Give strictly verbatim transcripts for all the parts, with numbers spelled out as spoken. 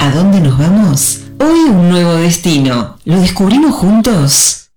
¿A dónde nos vamos? Hoy un nuevo destino. ¿Lo descubrimos juntos?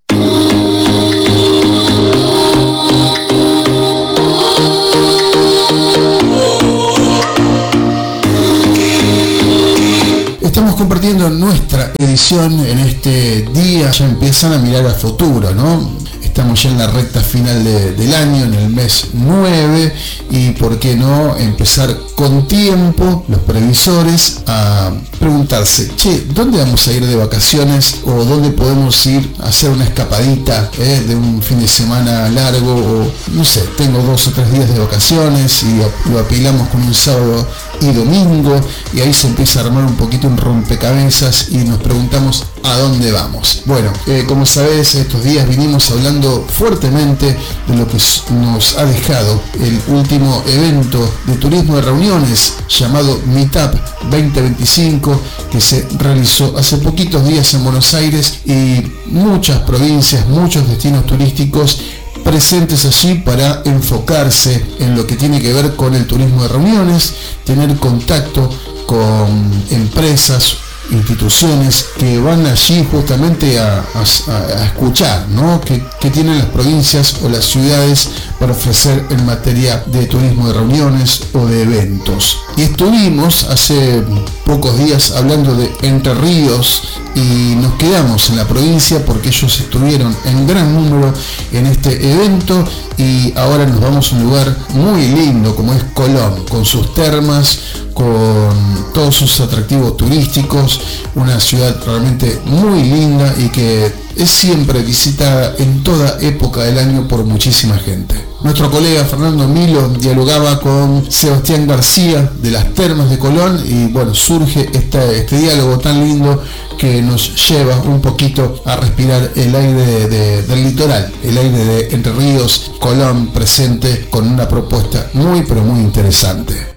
Estamos compartiendo nuestra edición en este día, ya empiezan a mirar a futuro, ¿no? Estamos ya en la recta final de, del año, en el mes nueve, y por qué no empezar con tiempo, los previsores, a preguntarse, che, ¿dónde vamos a ir de vacaciones? ¿O dónde podemos ir a hacer una escapadita eh, de un fin de semana largo? O no sé, tengo dos o tres días de vacaciones y lo apilamos con un sábado y domingo, y ahí se empieza a armar un poquito un rompecabezas y nos preguntamos a dónde vamos. Bueno, eh, como sabés, estos días vinimos hablando fuertemente de lo que nos ha dejado el último evento de turismo de reuniones llamado Meetup veinte veinticinco, que se realizó hace poquitos días en Buenos Aires, y muchas provincias, muchos destinos turísticos presentes allí para enfocarse en lo que tiene que ver con el turismo de reuniones, tener contacto con empresas, instituciones que van allí justamente a, a, a escuchar, ¿no? ¿Qué, qué tienen las provincias o las ciudades para ofrecer en materia de turismo de reuniones o de eventos? Y estuvimos hace pocos días hablando de Entre Ríos y nos quedamos en la provincia porque ellos estuvieron en gran número en este evento, y ahora nos vamos a un lugar muy lindo como es Colón, con sus termas, con todos sus atractivos turísticos, una ciudad realmente muy linda y que es siempre visitada en toda época del año por muchísima gente. Nuestro colega Fernando Milo dialogaba con Sebastián García de las Termas de Colón, y bueno, surge este, este diálogo tan lindo que nos lleva un poquito a respirar el aire de, de, del litoral, el aire de Entre Ríos, Colón presente con una propuesta muy pero muy interesante.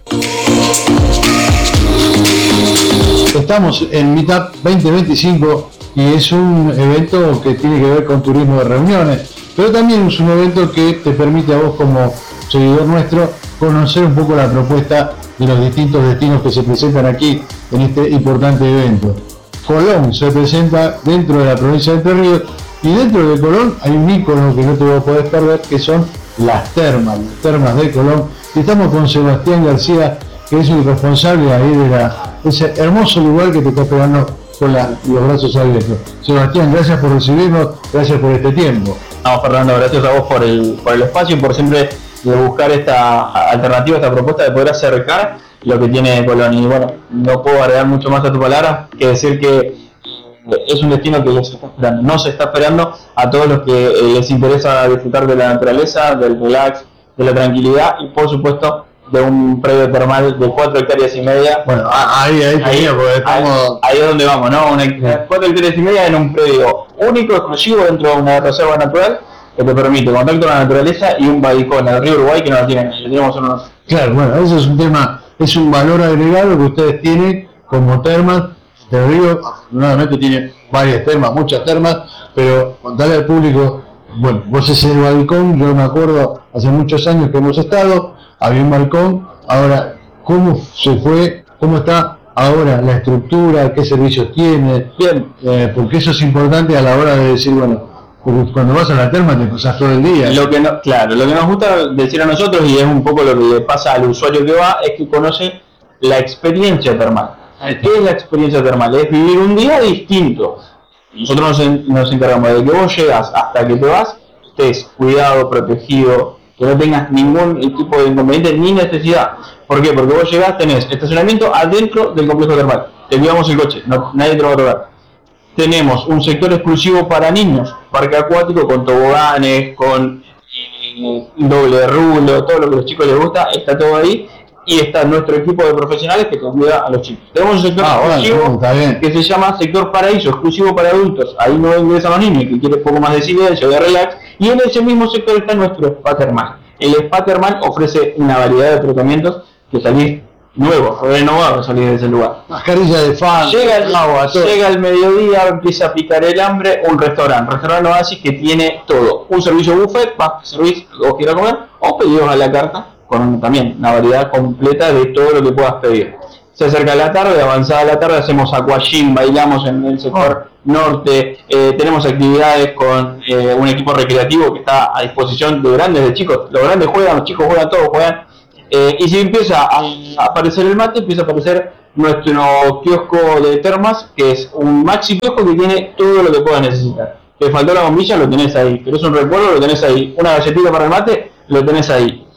Estamos en Meetup veinte veinticinco y es un evento que tiene que ver con turismo de reuniones, pero también es un evento que te permite a vos como seguidor nuestro conocer un poco la propuesta de los distintos destinos que se presentan aquí en este importante evento. Colón se presenta dentro de la provincia de Entre Ríos, y dentro de Colón hay un ícono que no te vas a poder perder, que son las termas, las termas de Colón. Y estamos con Sebastián García, que es el responsable ahí de la, ese hermoso lugar que te está esperando con la, los brazos abiertos. Sebastián, gracias por recibirnos, gracias por este tiempo. No, Fernando, gracias a vos por el, por el espacio y por siempre buscar esta alternativa, esta propuesta de poder acercar lo que tiene Colón. Y bueno, no puedo agregar mucho más a tu palabra que decir que es un destino que se está esperando, no se está esperando a todos los que les interesa disfrutar de la naturaleza, del relax, de la tranquilidad y por supuesto de un predio termal de cuatro hectáreas y media. Bueno, ahí, ahí, ahí, porque estamos... ahí, ahí es donde vamos, ¿no? Una, cuatro hectáreas y media en un predio único, exclusivo dentro de una reserva natural que te permite contacto con la naturaleza y un balcón al río Uruguay que no lo tienen, lo tenemos unos... Claro, bueno, eso es un tema, es un valor agregado que ustedes tienen como termas. El río nuevamente tiene varias termas, muchas termas, pero contarle al público, bueno, vos ese el balcón, yo me acuerdo hace muchos años que hemos estado, había un balcón, ahora, ¿cómo se fue? ¿Cómo está ahora la estructura? ¿Qué servicios tiene? Bien, eh, porque eso es importante a la hora de decir, bueno, cuando vas a la terma te pasas todo el día. Lo que no, claro, lo que nos gusta decir a nosotros, y es un poco lo que le pasa al usuario que va, es que conoce la experiencia termal. ¿Qué es la experiencia termal? Es vivir un día distinto. Nosotros nos, nos encargamos de que vos llegas hasta que te vas, estés cuidado, protegido, que no tengas ningún tipo de inconveniente ni necesidad. ¿Por qué? Porque vos llegás, tenés estacionamiento adentro del complejo termal. Te cuidamos el coche, no, nadie te lo va a tocar. Tenemos un sector exclusivo para niños, parque acuático con toboganes, con eh, doble rulo, todo lo que a los chicos les gusta, está todo ahí. Y está nuestro equipo de profesionales que te cuida a los chicos. Tenemos un sector ah, exclusivo bueno, que se llama sector paraíso, exclusivo para adultos. Ahí no ingresan los niños, que quieren un poco más de silencio, de relax. Y en ese mismo sector está nuestro spa termal. El spa termal ofrece una variedad de tratamientos que salís nuevo, renovado salís de ese lugar. Mascarilla de fan, llega el, agua, llega el mediodía, empieza a picar el hambre, un restaurante, restaurante Oasis que tiene todo. Un servicio buffet, vas, servís lo que vos quieras comer, o pedidos a la carta, con también una variedad completa de todo lo que puedas pedir. se acerca la tarde, avanzada la tarde, hacemos aquagym, bailamos en el sector oh. norte, eh, tenemos actividades con eh, un equipo recreativo que está a disposición de grandes, de chicos. Los grandes juegan, los chicos juegan, todos juegan. Eh, y si empieza a aparecer el mate, empieza a aparecer nuestro kiosco de termas, que es un maxi kiosco que tiene todo lo que puedas necesitar. Te faltó la bombilla, lo tenés ahí. ¿Querés un recuerdo? Lo tenés ahí. Una galletita para el mate, lo tenés ahí.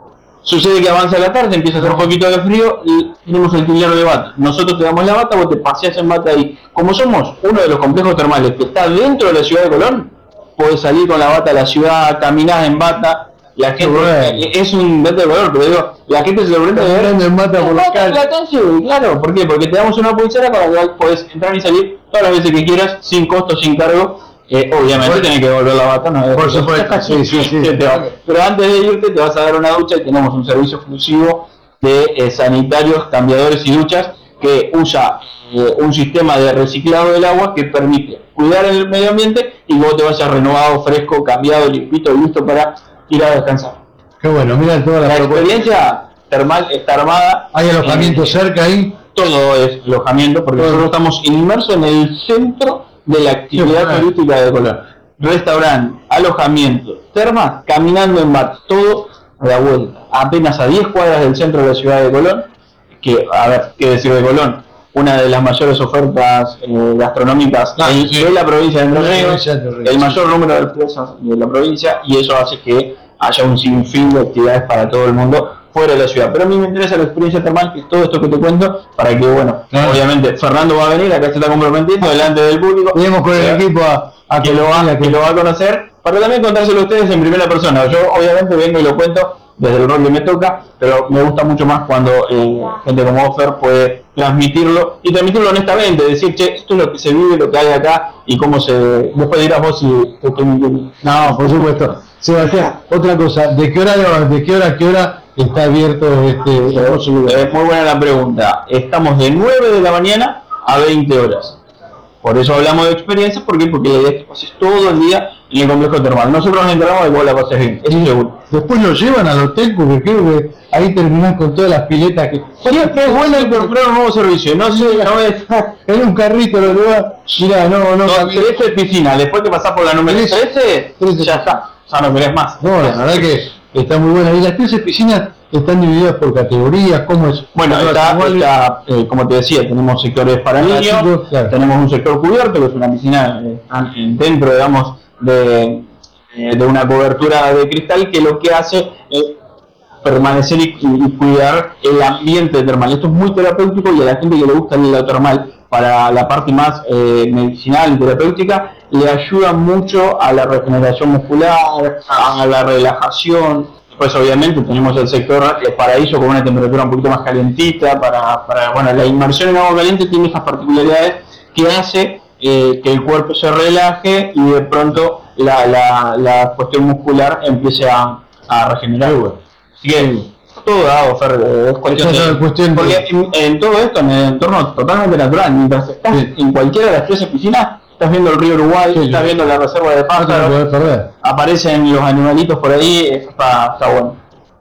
Sucede que avanza la tarde, empieza a hacer un poquito de frío y tenemos el tildero de bata. Nosotros te damos la bata, vos te paseás en bata ahí. Como somos uno de los complejos termales que está dentro de la ciudad de Colón, podés salir con la bata a la ciudad, caminás en bata. La gente bueno. es un dato de valor, pero digo, la gente se sorprende de ver en bata por la calle. Claro, ¿por qué? Porque te damos una pulsera con la cual podés entrar y salir todas las veces que quieras, sin costo, sin cargo. Eh, obviamente bueno. tenés que devolver la bata, no por supuesto, sí, sí, sí. Pero antes de irte te vas a dar una ducha y tenemos un servicio exclusivo de eh, sanitarios, cambiadores y duchas que usa eh, un sistema de reciclado del agua que permite cuidar el medio ambiente y vos te vayas renovado, fresco, cambiado, limpito y listo para ir a descansar. Qué bueno, mira toda la, la experiencia termal está armada. ¿Hay alojamiento eh, cerca ahí? Todo es alojamiento porque todo. Nosotros estamos inmersos en el centro de la actividad sí, turística de Colón. Restaurante, alojamiento, termas, caminando en bar, todo a la vuelta. Apenas a diez cuadras del centro de la ciudad de Colón, que, a ver, qué decir de Colón, una de las mayores ofertas eh, gastronómicas ah, de, sí. de la provincia de Entre Ríos, el mayor número de empresas de la provincia, y eso hace que haya un sinfín de actividades para todo el mundo fuera de la ciudad. Pero a mí me interesa la experiencia termal, que es todo esto que te cuento, para que, bueno, ah. obviamente Fernando va a venir, acá se está comprometiendo delante del público. Venimos con el equipo a, a que, lo va, que, que lo va a conocer, para también contárselo a ustedes en primera persona. Yo obviamente vengo y lo cuento desde el rol que me toca, pero me gusta mucho más cuando eh, gente como Ofer puede transmitirlo y transmitirlo honestamente, decir, che, esto es lo que se vive, lo que hay acá y cómo se... Después dirás vos si te estoy mintiendo. No, por supuesto. Sebastián, otra cosa, ¿de qué hora de qué hora a qué hora está abierto este lugar? Es muy buena la pregunta. Estamos de nueve de la mañana a veinte horas. Por eso hablamos de experiencias, ¿por qué? Porque la idea es que pases todo el día en el complejo termal. Nosotros nos enteramos de que vos la pases bien, eso seguro. Después lo llevan al hotel, porque creo que ahí terminás con todas las piletas que... Sí, es bueno incorporar un nuevo servicio, no sé, no es... En un carrito lo llevas, mirá, no, no... no trece piscina, después que pasás por la número trece, ya está, ya no querés más. No, la verdad que está muy buena. ¿Y las trece piscinas están divididas por categorías? ¿Cómo es? Bueno, está, está eh, como te decía, tenemos sectores para niños, chicos, claro. Tenemos un sector cubierto, que es una piscina eh, dentro, digamos, de, eh, de una cobertura de cristal, que lo que hace es permanecer y, y cuidar el ambiente termal. Esto es muy terapéutico y a la gente que le gusta el helado termal, para la parte más eh, medicinal y terapéutica, le ayuda mucho a la regeneración muscular, a la relajación. Pues obviamente tenemos el sector de paraíso con una temperatura un poquito más calentita, para, para bueno, la inmersión en agua caliente tiene esas particularidades que hace eh, que el cuerpo se relaje y de pronto la, la, la cuestión muscular empiece a, a regenerar. Así que todo dado, Fer, es cuestión de, cuestión porque de... en, en todo esto, en el entorno totalmente natural, mientras estás sí. en cualquiera de las tres piscinas, estás viendo el río Uruguay, sí, estás sí. viendo la reserva de pájaros, no aparecen los animalitos por ahí, eso está, está bueno.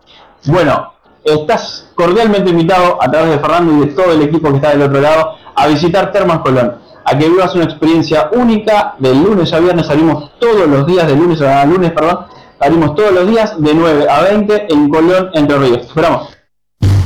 Bueno, estás cordialmente invitado a través de Fernando y de todo el equipo que está del otro lado a visitar Termas Colón, a que vivas una experiencia única. De lunes a viernes salimos todos los días, de lunes a lunes, perdón, salimos todos los días de nueve a veinte en Colón, Entre Ríos. Esperamos.